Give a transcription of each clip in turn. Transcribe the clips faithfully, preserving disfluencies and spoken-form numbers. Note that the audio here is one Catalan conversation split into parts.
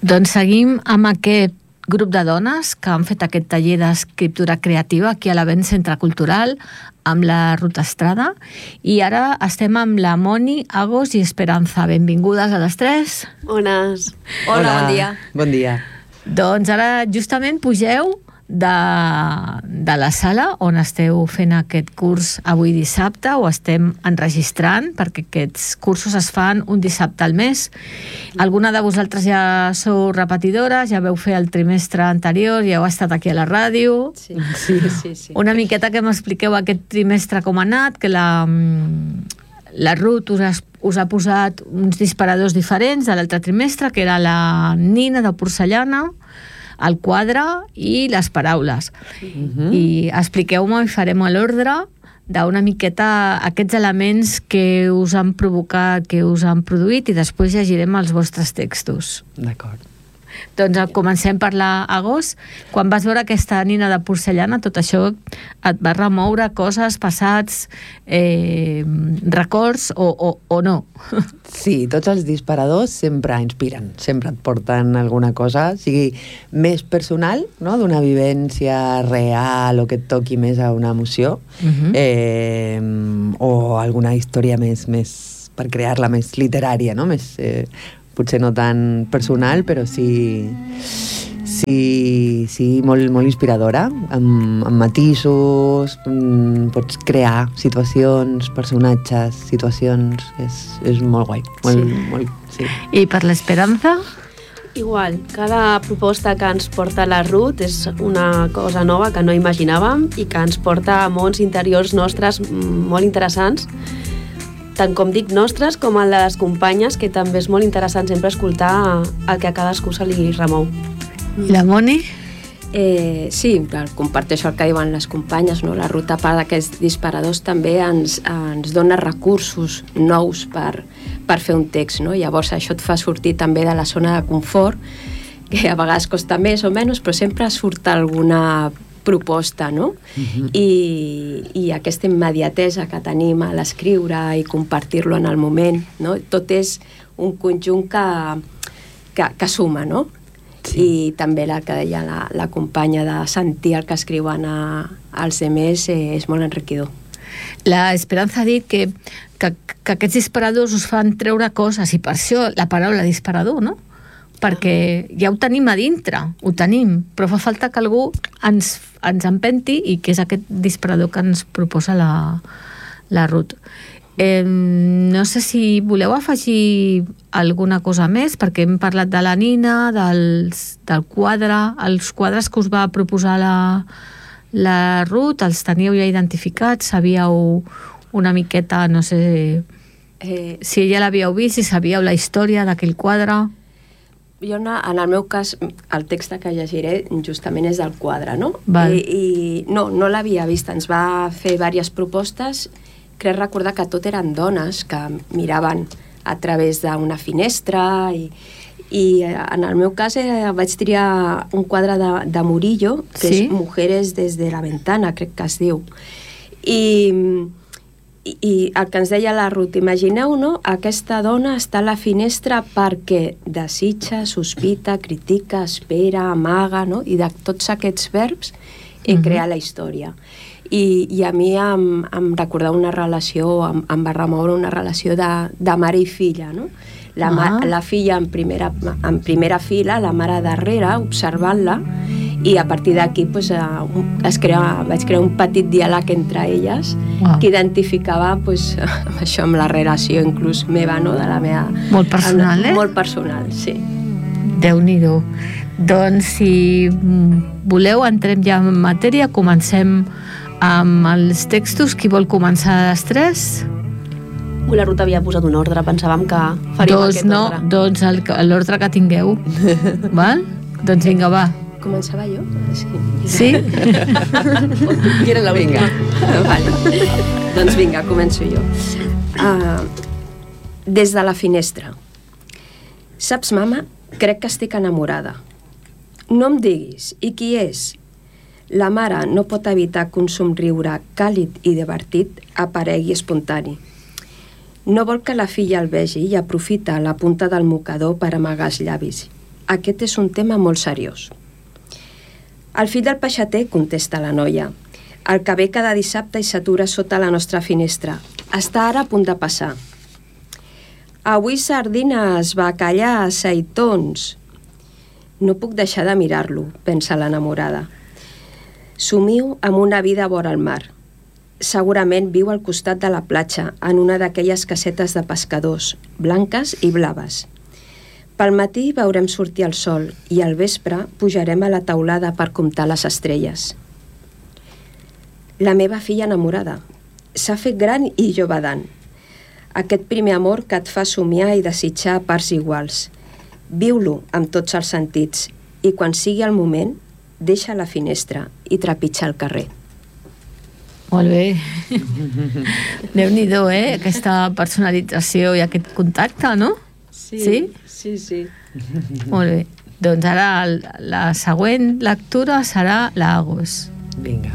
Doncs seguim amb aquest grup de dones que han fet aquest taller d'escriptura creativa aquí a l'Avenç Centre Cultural amb la Ruth Estrada, i ara estem amb la Moni, Agos i Esperanza. Benvingudes a les tres. Bones. Hola, Hola, bon dia. Bon dia. Doncs ara justament pugeu de, de la sala on esteu fent aquest curs avui dissabte, o estem enregistrant, perquè aquests cursos es fan un dissabte al mes. Alguna de vosaltres ja sou repetidores, ja veu fer el trimestre anterior, ja heu estat aquí a la ràdio. Sí, sí, sí, sí. Una miqueta que m'expliqueu aquest trimestre com ha anat, que la, la Ruth us ha, us ha posat uns disparadors diferents de l'altre trimestre, que era la nina de porcellana, el quadre i les paraules. Uh-huh. I expliqueu-me i farem a l'ordre d'una miqueta aquests elements que us han provocat, que us han produït, i després llegirem els vostres textos. D'acord. Doncs comencem per la Agos. Quan vas veure aquesta nina de porcellana, tot això et va remoure coses, passats, eh, records o, o, o no? Sí, tots els disparadors sempre inspiren, sempre et porten alguna cosa, sigui més personal, no?, d'una vivència real o que et toqui més a una emoció, uh-huh. eh, o alguna història més, més per crear-la més literària, no?, més... Eh, potser no tan personal, però sí, sí, sí molt, molt inspiradora, amb, amb matisos, mm, pots crear situacions, personatges, situacions, és, és molt guai. Molt, sí. Molt, sí. I per l'Esperanza? Igual, cada proposta que ens porta la Ruth és una cosa nova que no imaginàvem i que ens porta a mons interiors nostres molt interessants, tant com dic nostres com el de les companyes, que també és molt interessant sempre escoltar el que a cadascú se li remou. I la Moni? Eh, sí, clar, comparteixo el que diuen les companyes, no? La Ruth, a part d'aquests disparadors, també ens, ens dona recursos nous per, per fer un text, no? Llavors això et fa sortir també de la zona de confort, que a vegades costa més o menys, però sempre surt alguna proposta, no? Uh-huh. I, i aquesta immediatesa que tenim a l'escriure i compartir-lo en el moment, no? Tot és un conjunt que, que, que suma, no? Sí. I també la que deia la, la companya de sentir el que escriuen a, als demés eh, és molt enriquidor. La Esperanza ha dit que, que, que aquests disparadors us fan treure coses, i per això la paraula disparador, no? Perquè ja ho tenim a dintre, ho tenim, però fa falta que algú ens, ens empenti, i que és aquest disparador que ens proposa la, la Ruth. Eh, no sé si voleu afegir alguna cosa més, perquè hem parlat de la nina, dels, del quadre, els quadres que us va proposar la, la Ruth, els teníeu ja identificats, sabíeu una miqueta, no sé eh, si ella l'havíeu vist, si sabíeu la història d'aquell quadre. Jo, en el meu cas, el text que llegiré justament és del quadre, no? Val. I, i no, no l'havia vist, ens va fer diverses propostes. Crec recordar que tot eren dones que miraven a través d'una finestra, i, i en el meu cas eh, vaig triar un quadre de, de Murillo, que sí? És Mujeres desde la ventana, crec que es diu. I... I el que ens deia la Ruth, imagineu, no? Aquesta dona està a la finestra perquè desitja, sospita, critica, espera, amaga, no? I de tots aquests verbs he uh-huh. creat la història. I, i a mi em, em recordava una relació, em, em va remoure una relació de, de mare i filla, no? La, uh-huh. la filla en primera, en primera fila, la mare darrere, observant-la, i a partir d'aquí pues, es crea, vaig crear un petit diàleg entre elles, wow. que identificava pues, això amb la relació inclús meva, no? De la meva... Molt personal, eh? Molt personal, sí. Déu-n'hi-do. Doncs si voleu entrem ja en matèria, comencem amb els textos. Qui vol començar a les tres? La Ruth havia posat un ordre, pensàvem que faríem doncs aquest no, ordre. Doncs el, l'ordre que tingueu. Val? Doncs vinga, va. Començava jo? Sí? I era l'última. Vale. Doncs vinga, començo jo. Uh, des de la finestra. Saps, mama, crec que estic enamorada. No em diguis, i qui és? La mare no pot evitar que un somriure càlid i divertit aparegui espontani. No vol que la filla el vegi i aprofita la punta del mocador per amagar els llavis. aquest és un tema molt seriós. El fill del peixater, contesta la noia, el que ve cada dissabte i s'atura sota la nostra finestra. Està ara a punt de passar. Avui sardines, bacallà, seitons. No puc deixar de mirar-lo, pensa l'enamorada. Somio amb una vida vora el mar. Segurament viu al costat de la platja, en una d'aquelles casetes de pescadors, blanques i blaves. Pel matí veurem sortir el sol i al vespre pujarem a la teulada per comptar les estrelles. La meva filla enamorada s'ha fet gran i jo badant. Aquest primer amor que et fa somiar i desitjar a parts iguals. Viu-lo amb tots els sentits i quan sigui el moment, deixa la finestra i trepitja el carrer. Molt bé. Déu-n'hi-do, eh? Aquesta personalització i aquest contacte, no? Sí, sí, sí. sí. Molt bé. Doncs ara la següent lectura serà l'Agos. Vinga.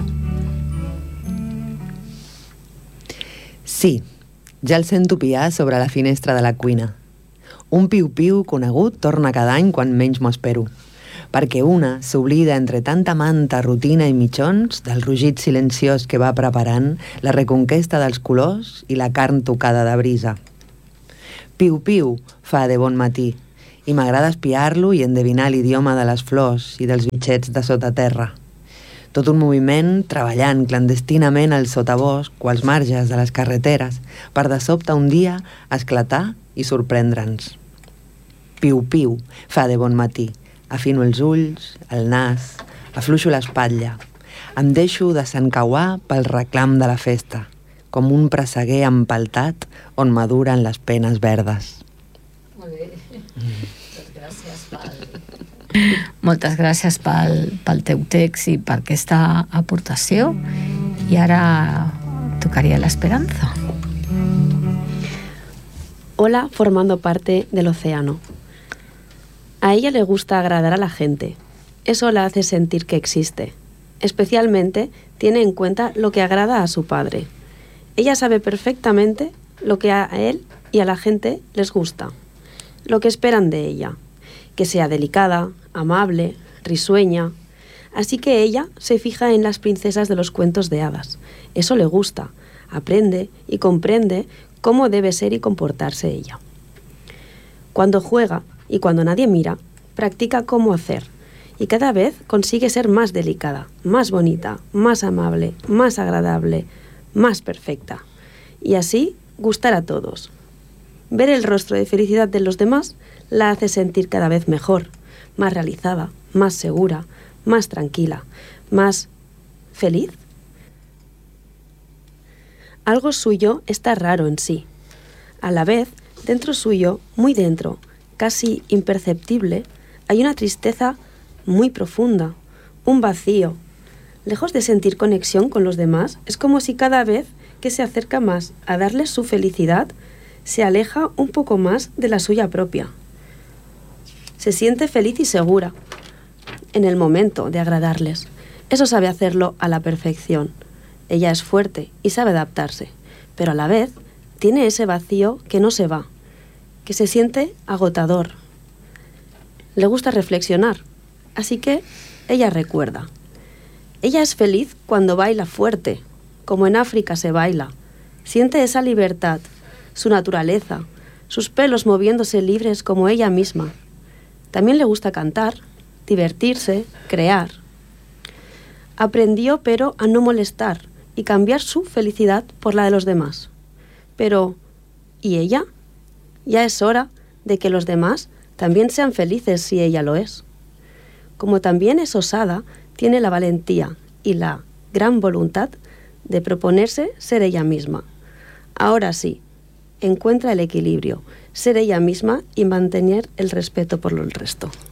Sí, ja el sento piar sobre la finestra de la cuina. Un piu-piu conegut torna cada any quan menys m'ho espero, perquè una s'oblida entre tanta manta, rutina i mitjons del rugit silenciós que va preparant la reconquesta dels colors i la carn tocada de brisa. Piu-piu fa de bon matí, i m'agrada espiar-lo i endevinar l'idioma de les flors i dels bitxets de sota terra. Tot un moviment treballant clandestinament al sotabosc o als marges de les carreteres per de sobte un dia esclatar i sorprendre'ns. Piu-piu fa de bon matí. Afino els ulls, el nas, afluixo l'espatlla. Em deixo desencauar pel reclam de la festa, com un presseguer empaltat on maduren les penes verdes. Molt bé. Moltes gràcies pel... Moltes gràcies pel, pel teu text i per aquesta aportació. I ara tocaria la esperanza. Hola, formando parte del océano. A ella le gusta agradar a la gente. Eso la hace sentir que existe. Especialmente tiene en cuenta lo que agrada a su padre. Ella sabe perfectamente lo que a él y a la gente les gusta, lo que esperan de ella, que sea delicada, amable, risueña. Así que ella se fija en las princesas de los cuentos de hadas. Eso le gusta, aprende y comprende cómo debe ser y comportarse ella. Cuando juega y cuando nadie mira, practica cómo hacer y cada vez consigue ser más delicada, más bonita, más amable, más agradable, más perfecta. Y así gustar a todos. Ver el rostro de felicidad de los demás la hace sentir cada vez mejor, más realizada, más segura, más tranquila, más feliz. Algo suyo está raro en sí. A la vez, dentro suyo, muy dentro, casi imperceptible, hay una tristeza muy profunda, un vacío. Lejos de sentir conexión con los demás, es como si cada vez que se acerca más a darles su felicidad, se aleja un poco más de la suya propia. Se siente feliz y segura en el momento de agradarles. Eso sabe hacerlo a la perfección. Ella es fuerte y sabe adaptarse, pero a la vez tiene ese vacío que no se va, que se siente agotador. Le gusta reflexionar, así que ella recuerda. Ella es feliz cuando baila fuerte, como en África se baila. Siente esa libertad, su naturaleza, sus pelos moviéndose libres como ella misma. También le gusta cantar, divertirse, crear. Aprendió, pero, a no molestar y cambiar su felicidad por la de los demás. Pero, ¿y ella? Ya es hora de que los demás también sean felices si ella lo es. Como también es osada, tiene la valentía y la gran voluntad de proponerse ser ella misma. Ahora sí, encuentra el equilibrio, ser ella misma y mantener el respeto por el resto.